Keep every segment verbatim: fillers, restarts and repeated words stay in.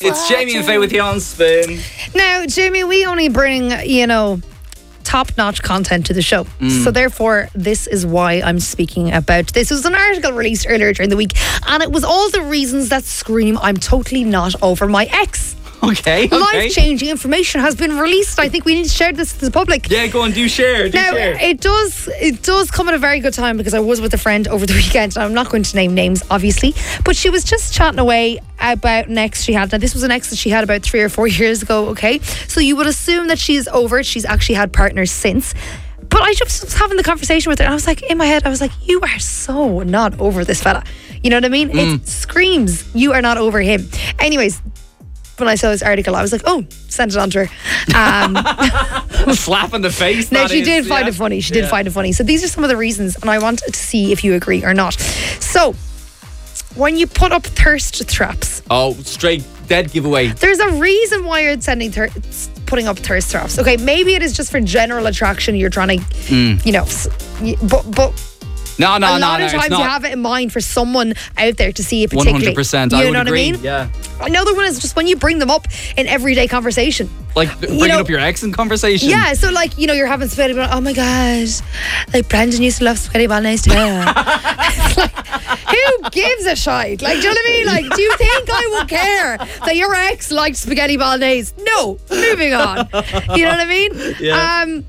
It's Jamie and Faye with you on Spin. Now, Jamie, we only bring, you know, top-notch content to the show. Mm. So therefore, this is why I'm speaking about this. It was an article released earlier during the week, and it was all the reasons that scream, I'm totally not over my ex. Okay, okay. Life-changing information has been released. I think we need to share this to the public. Yeah, go on, do share, do now, share. It does, it does come at a very good time because I was with a friend over the weekend, and I'm not going to name names, obviously, but she was just chatting away about an ex she had. Now, this was an ex that she had about three or four years ago, okay? So you would assume that she's over it. She's actually had partners since. But I just was having the conversation with her, and I was like, in my head, I was like, you are so not over this fella. You know what I mean? Mm. It screams, you are not over him. Anyways, when I saw this article, I was like, oh, send it on to her. Um, a slap in the face. No, she is, did find yeah. it funny. She yeah. did find it funny. So these are some of the reasons, and I want to see if you agree or not. So, when you put up thirst traps. Oh, straight dead giveaway. There's a reason why you're sending thir- putting up thirst traps. Okay, maybe it is just for general attraction. You're trying to, mm. you know, but but. No, no, a no, lot no, of times it's not. you have it in mind for someone out there to see it particularly. one hundred percent. You I know would what agree. I mean? Yeah. Another one is just when you bring them up in everyday conversation. Like bringing you know, up your ex in conversation. Yeah, so like, you know, you're having spaghetti bolognese. Oh my God, like Brandon used to love spaghetti bolognese too. It's like, who gives a shite? Like, do you know what I mean? Like, do you think I would care that your ex liked spaghetti bolognese? No. Moving on. You know what I mean? Yeah. Um,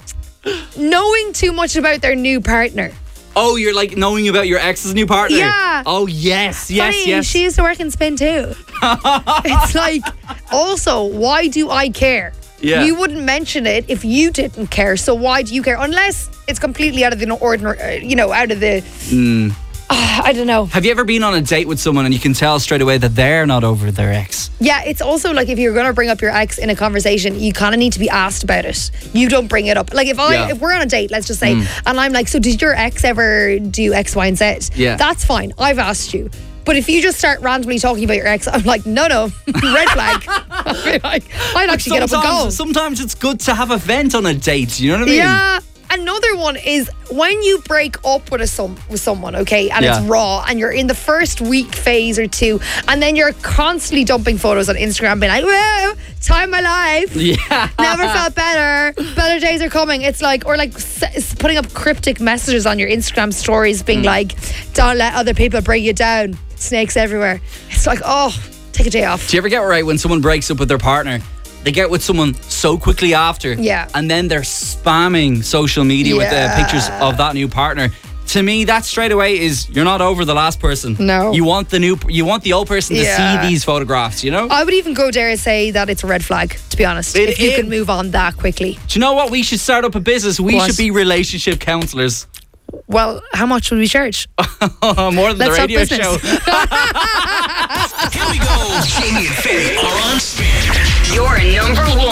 knowing too much about their new partner. Oh, you're like knowing about your ex's new partner? Yeah. Oh, yes, yes, Funny, yes. she used to work in Spin too. It's like, also, why do I care? Yeah. You wouldn't mention it if you didn't care. So why do you care? Unless it's completely out of the ordinary, uh, you know, out of the... Mm. Uh, I don't know. Have you ever been on a date with someone and you can tell straight away that they're not over their ex? Yeah, it's also like if you're going to bring up your ex in a conversation, you kind of need to be asked about it. You don't bring it up. Like if I, Yeah. if we're on a date, let's just say, Mm. and I'm like, so did your ex ever do X, Y, and Z? Yeah. That's fine. I've asked you. But if you just start randomly talking about your ex, I'm like, no, no, red flag. I'd, be like, I'd actually get up and go. Sometimes it's good to have a vent on a date, you know what I mean? Yeah. Another one is when you break up with a some with someone, okay, and Yeah. it's raw, and you're in the first week phase or two, and then you're constantly dumping photos on Instagram, being like, "Whoa, time of my life, Yeah. never felt better, better days are coming." It's like, or like s- putting up cryptic messages on your Instagram stories, being Mm. like, "Don't let other people bring you down. Snakes everywhere." It's like, oh, take a day off. Do you ever get right when someone breaks up with their partner? They get with someone so quickly after. Yeah. And then they're spamming social media with the Yeah. pictures of that new partner. To me, that straight away is you're not over the last person. No. You want the new, you want the old person to Yeah. see these photographs, you know? I would even go dare say that it's a red flag, to be honest, It if you is. can move on that quickly. Do you know what? We should start up a business. We What? should be relationship counselors. Well, how much would we charge? More than Let's the talk radio business. show. Here we go. Jamie and Faye are on Spin. Your number one.